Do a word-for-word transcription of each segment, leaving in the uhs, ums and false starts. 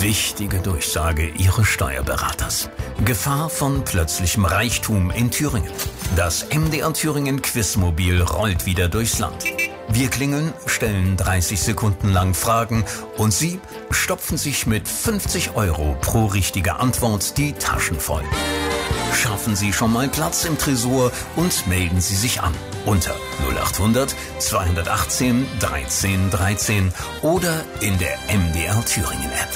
Wichtige Durchsage Ihres Steuerberaters. Gefahr von plötzlichem Reichtum in Thüringen. Das M D R Thüringen Quizmobil rollt wieder durchs Land. Wir klingeln, stellen dreißig Sekunden lang Fragen und Sie stopfen sich mit fünfzig Euro pro richtige Antwort die Taschen voll. Schaffen Sie schon mal Platz im Tresor und melden Sie sich an unter null acht hundert zweihundertachtzehn dreizehn dreizehn oder in der M D R Thüringen App.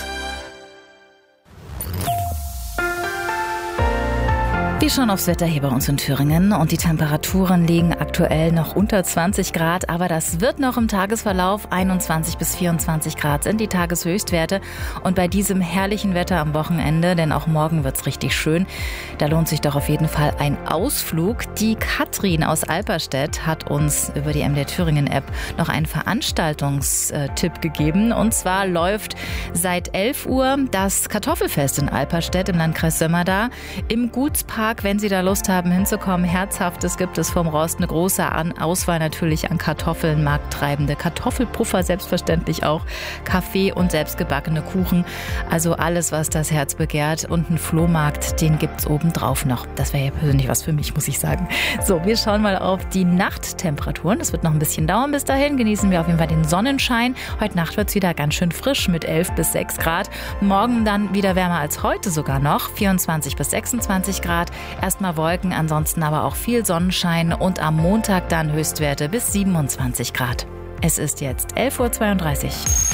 Wir schauen aufs Wetter hier bei uns in Thüringen und die Temperaturen liegen aktuell noch unter zwanzig Grad, aber das wird noch im Tagesverlauf. einundzwanzig bis vierundzwanzig Grad sind die Tageshöchstwerte und bei diesem herrlichen Wetter am Wochenende, denn auch morgen wird's richtig schön, da lohnt sich doch auf jeden Fall ein Ausflug. Die Katrin aus Alperstedt hat uns über die M D R Thüringen App noch einen Veranstaltungstipp gegeben und zwar läuft seit elf Uhr das Kartoffelfest in Alperstedt im Landkreis Sömmerda im Gutspark. Wenn Sie da Lust haben hinzukommen, Herzhaftes gibt es vom Rost, eine große Auswahl natürlich an Kartoffeln, markttreibende Kartoffelpuffer selbstverständlich auch, Kaffee und selbstgebackene Kuchen, also alles, was das Herz begehrt und ein Flohmarkt, den gibt's obendrauf noch. Das wäre ja persönlich was für mich, muss ich sagen. So, wir schauen mal auf die Nachttemperaturen. Das wird noch ein bisschen dauern bis dahin. Genießen wir auf jeden Fall den Sonnenschein. Heute Nacht wird's wieder ganz schön frisch mit elf bis sechs Grad. Morgen dann wieder wärmer als heute sogar noch, vierundzwanzig bis sechsundzwanzig Grad. Erstmal Wolken, ansonsten aber auch viel Sonnenschein und am Montag dann Höchstwerte bis siebenundzwanzig Grad. Es ist jetzt elf Uhr zweiunddreißig.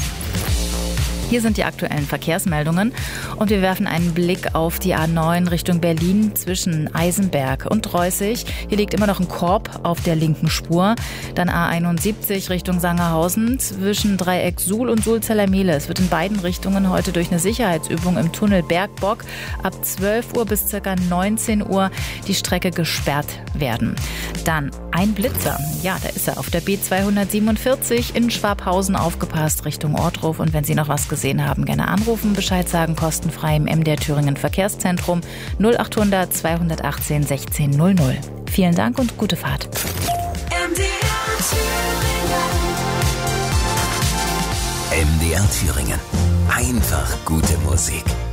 Hier sind die aktuellen Verkehrsmeldungen und wir werfen einen Blick auf die A neun Richtung Berlin zwischen Eisenberg und Reußig. Hier liegt immer noch ein Korb auf der linken Spur. Dann A einundsiebzig Richtung Sangerhausen zwischen Dreieck Suhl und Sulzellermehle. Es wird in beiden Richtungen heute durch eine Sicherheitsübung im Tunnel Bergbock ab zwölf Uhr bis ca. neunzehn Uhr die Strecke gesperrt werden. Dann ein Blitzer. Ja, da ist er auf der B zweihundertsiebenundvierzig in Schwabhausen aufgepasst Richtung Ortruf. Und wenn Sie noch was gesehen haben, gerne anrufen, Bescheid sagen, kostenfrei im M D R Thüringen Verkehrszentrum null acht hundert zweihundertachtzehn sechzehn null null. Vielen Dank und gute Fahrt. M D R Thüringen. M D R Thüringen. Einfach gute Musik.